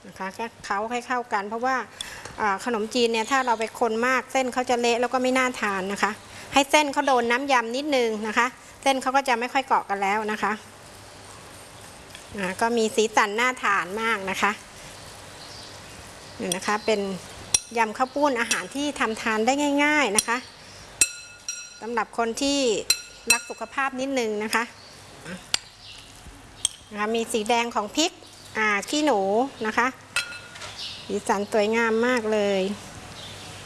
นะคะแค่เขาให้เข้ากันเพราะว่าขนมจีนเนี่ยถ้าเราไปคนมากเส้นเขาจะเละแล้วก็ไม่น่าทานนะคะให้เส้นเขาโดนน้ำยำนิดนึงนะคะเส้นเขาก็จะไม่ค่อยเกาะกันแล้วนะคะก็มีสีสันน่าทานมากนะคะนี่นะคะเป็นยำข้าวปุ้นอาหารที่ทำทานได้ง่ายๆนะคะสำหรับคนที่รักสุขภาพนิดนึงนะคะมีสีแดงของพริกขี้หนูนะคะสีสันสวยงามมากเลย